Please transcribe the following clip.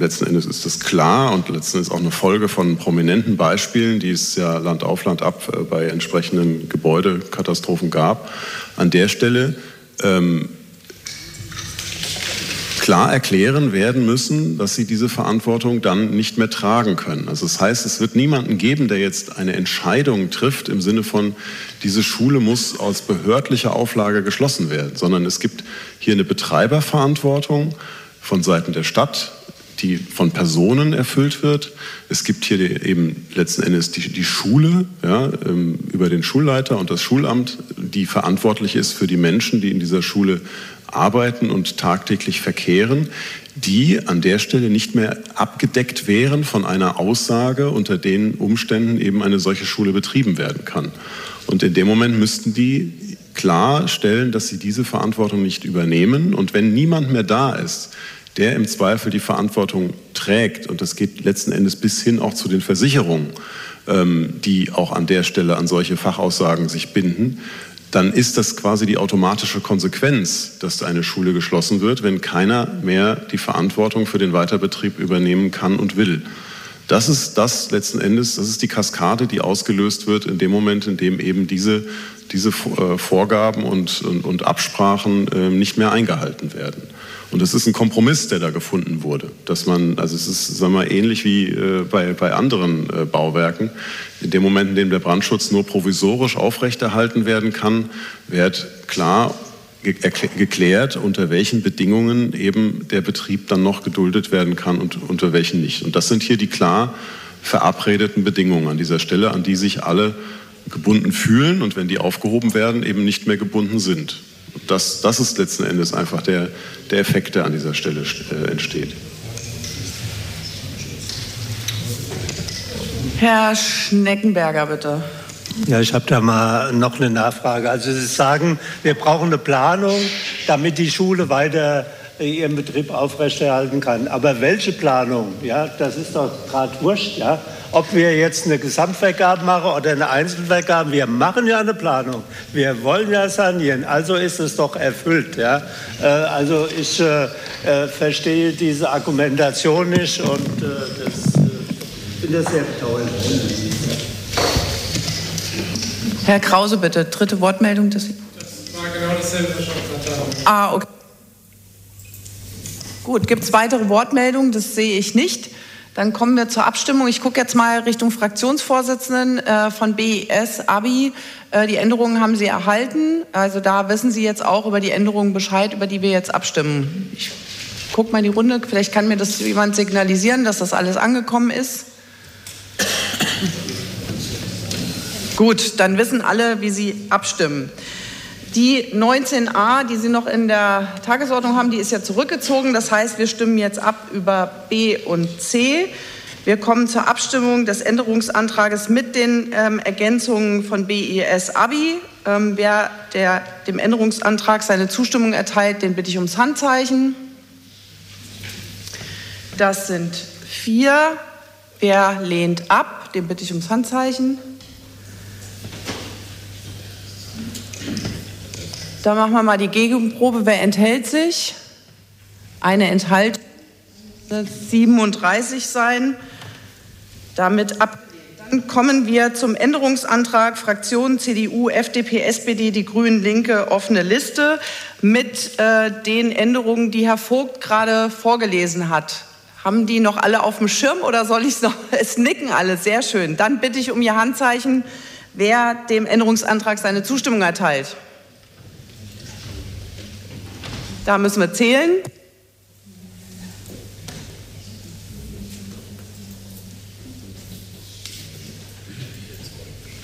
letzten Endes ist das klar und letzten Endes auch eine Folge von prominenten Beispielen, die es ja Land auf, Land ab bei entsprechenden Gebäudekatastrophen gab. An der Stelle klar erklären werden müssen, dass sie diese Verantwortung dann nicht mehr tragen können. Also das heißt, es wird niemanden geben, der jetzt eine Entscheidung trifft im Sinne von, diese Schule muss aus behördlicher Auflage geschlossen werden, sondern es gibt hier eine Betreiberverantwortung von Seiten der Stadt, die von Personen erfüllt wird. Es gibt hier eben letzten Endes die Schule, ja, über den Schulleiter und das Schulamt, die verantwortlich ist für die Menschen, die in dieser Schule arbeiten und tagtäglich verkehren, die an der Stelle nicht mehr abgedeckt wären von einer Aussage, unter den Umständen eben eine solche Schule betrieben werden kann. Und in dem Moment müssten die klarstellen, dass sie diese Verantwortung nicht übernehmen. Und wenn niemand mehr da ist, der im Zweifel die Verantwortung trägt, und das geht letzten Endes bis hin auch zu den Versicherungen, die auch an der Stelle an solche Fachaussagen sich binden, dann ist das quasi die automatische Konsequenz, dass eine Schule geschlossen wird, wenn keiner mehr die Verantwortung für den Weiterbetrieb übernehmen kann und will. Das ist das letzten Endes, das ist die Kaskade, die ausgelöst wird in dem Moment, in dem eben diese Vorgaben und Absprachen nicht mehr eingehalten werden. Und das ist ein Kompromiss, der da gefunden wurde. Dass man, also es ist, sagen wir mal, ähnlich wie bei anderen Bauwerken. In dem Moment, in dem der Brandschutz nur provisorisch aufrechterhalten werden kann, wird klar geklärt, unter welchen Bedingungen eben der Betrieb dann noch geduldet werden kann und unter welchen nicht. Und das sind hier die klar verabredeten Bedingungen an dieser Stelle, an die sich alle gebunden fühlen und wenn die aufgehoben werden, eben nicht mehr gebunden sind. Das ist letzten Endes einfach der Effekt, der an dieser Stelle entsteht. Herr Schneckenberger, bitte. Ja, ich habe da mal noch eine Nachfrage. Also Sie sagen, wir brauchen eine Planung, damit die Schule weiter ihren Betrieb aufrechterhalten kann. Aber welche Planung? Ja, das ist doch gerade wurscht. Ja? Ob wir jetzt eine Gesamtvergabe machen oder eine Einzelvergabe, wir machen ja eine Planung. Wir wollen ja sanieren, also ist es doch erfüllt. Ja? Also ich verstehe diese Argumentation nicht und finde das sehr bedauerlich. Herr Krause, bitte. Dritte Wortmeldung. Das war genau dasselbe, was ich schon gesagt habe. Okay. Gut, gibt es weitere Wortmeldungen? Das sehe ich nicht. Dann kommen wir zur Abstimmung. Ich gucke jetzt mal Richtung Fraktionsvorsitzenden von BES, ABI. Die Änderungen haben Sie erhalten. Also da wissen Sie jetzt auch über die Änderungen Bescheid, über die wir jetzt abstimmen. Ich gucke mal in die Runde. Vielleicht kann mir das jemand signalisieren, dass das alles angekommen ist. Gut, dann wissen alle, wie Sie abstimmen. Die 19a, die Sie noch in der Tagesordnung haben, die ist ja zurückgezogen. Das heißt, wir stimmen jetzt ab über B und C. Wir kommen zur Abstimmung des Änderungsantrages mit den Ergänzungen von BES ABI. Wer dem Änderungsantrag seine Zustimmung erteilt, den bitte ich ums Handzeichen. Das sind 4. Wer lehnt ab, den bitte ich ums Handzeichen. Da machen wir mal die Gegenprobe. Wer enthält sich? Eine Enthaltung. 37 sein. Damit ab. Dann kommen wir zum Änderungsantrag Fraktionen CDU, FDP, SPD, die Grünen, Linke, offene Liste mit den Änderungen, die Herr Vogt gerade vorgelesen hat. Haben die noch alle auf dem Schirm oder soll ich es noch? Es nicken alle, sehr schön. Dann bitte ich um Ihr Handzeichen, wer dem Änderungsantrag seine Zustimmung erteilt. Da müssen wir zählen.